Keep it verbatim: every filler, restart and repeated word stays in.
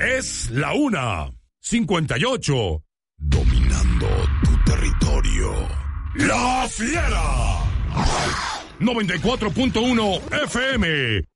Es la una cincuenta y ocho. Dominando tu territorio. La Fiera. noventa y cuatro punto uno F M.